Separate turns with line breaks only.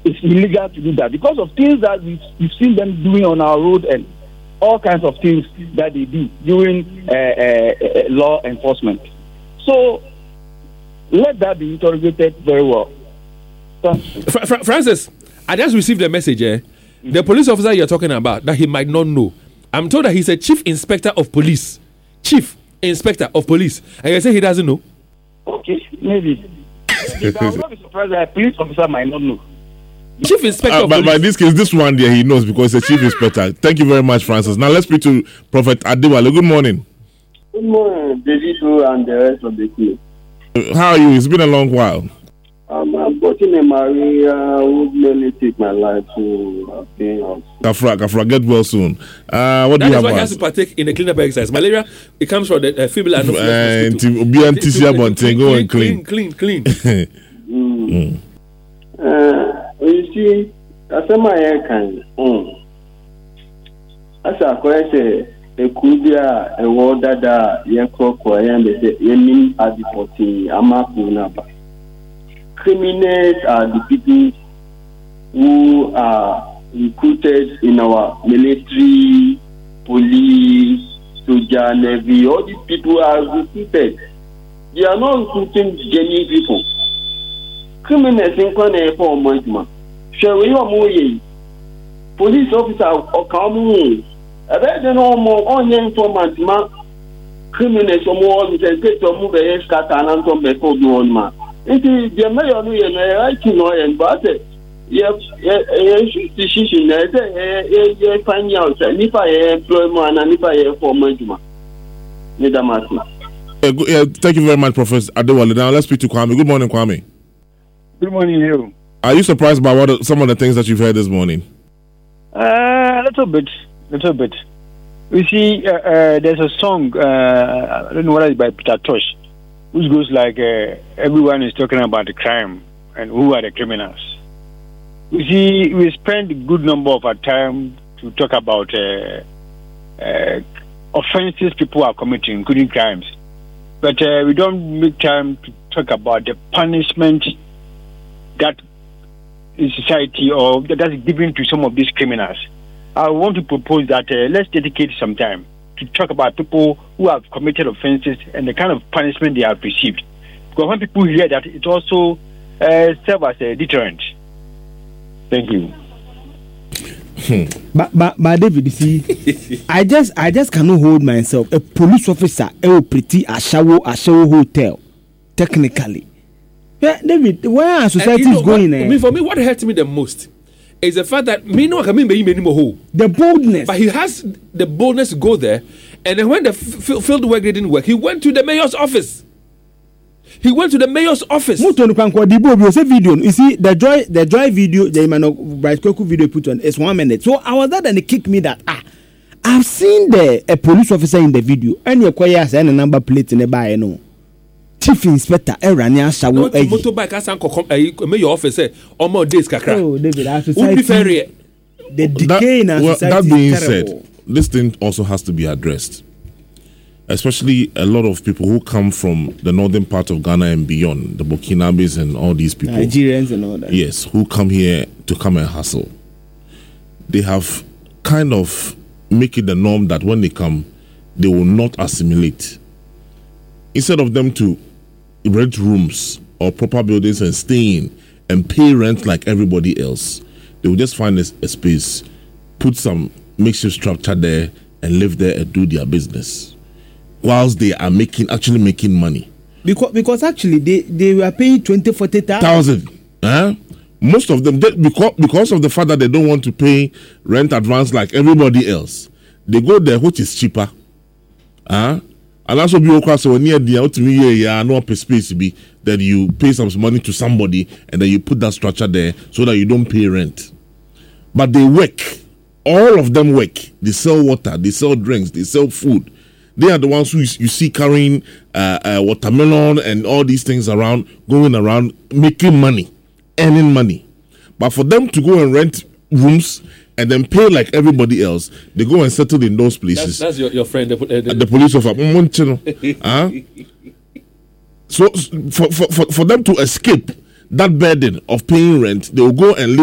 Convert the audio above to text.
it's illegal to do that because of things that we've seen them doing on our road and all kinds of things that they do during law enforcement. So let that be interrogated very well.
Francis, I just received a message. The police officer you're talking about that he might not know. I'm told that he's a chief inspector of police. Chief inspector of police. And you say he doesn't know?
Okay, maybe. I will not be surprised that a police officer might not know.
Chief inspector of police.
But in this case, this one there he knows because he's a chief inspector. Thank you very much, Francis. Now let's speak to Prophet Adewale. Good morning.
Good morning, David and the rest of the team.
How are you? It's been a long while.
I'm watching a Maria who nearly take my life to
Kafra, get well soon. What do you have?
That is why he has to partake in a cleanup exercise. Malaria, it comes from the feeble and
go and clean.
You see, as a man can, as a question, a kubia, a word that you cook or you mean at the 14, I'm up number. Criminals are the people who are recruited in our military, police, soldier, navy. All these people are recruited. They are not recruiting genuine people. Criminals in Kone for Montman. Shall we have police officer or come? I bet they know more on the informant. Criminals or more than get to move a scatter and some before the one man. It is the mayor writing and but decision find out if I employ man and if I for management.
Thank you very much, Professor Adewale. Now let's speak to Kwame. Good morning, Kwame.
Good morning, you.
Are you surprised by some of the things that you've heard this morning?
A little bit. You see, there's a song, I don't know what it's by Peter Tosh, which goes like, everyone is talking about the crime and who are the criminals. You see, we spend a good number of our time to talk about offenses people are committing, including crimes. But we don't make time to talk about the punishment that in society or that's given to some of these criminals. I want to propose that let's dedicate some time to talk about people who have committed offenses and the kind of punishment they have received. Because when people hear that, it also serves as a deterrent. Thank you.
But David, you see, I just cannot hold myself. A police officer, pretty a shower hotel, technically. Yeah, David, where are societies going?
For me, what hurts me the most is the fact that the
boldness.
But he has the boldness to go there, and then when the field work didn't work, he went to the mayor's office. You see, the joy video, the Bright Kweku video put on is 1 minute. So I was there and they kicked me that I've seen a police officer in the video, and you acquire a number plate in the bar, Chief Inspector Erania Shawo motorbike asan mayor office omo days kakra.
Oh, David, our society, the decay in our society.
That being said, this thing also has to be addressed. Especially a lot of people who come from the northern part of Ghana and beyond, the Burkinabes and all these people.
Nigerians and all that.
Yes, who come here to come and hustle. They have kind of make it the norm that when they come, they will not assimilate. Instead of them to rent rooms or proper buildings and stay in and pay rent like everybody else, they will just find a space, put some makeshift structure there and live there and do their business, whilst they are actually making money.
Because actually they were paying
20,000-40,000. Most of them, because of the fact that they don't want to pay rent advance like everybody else, they go there, which is cheaper. And also be across near the no space to be that you pay some money to somebody and then you put that structure there so that you don't pay rent. But they work. All of them work. They sell water, they sell drinks, they sell food. They are the ones who you see carrying watermelon and all these things around, going around, making money, earning money. But for them to go and rent rooms and then pay like everybody else, they go and settle in those places.
That's your friend,
the police officer. So for them to escape that burden of paying rent, they will go and live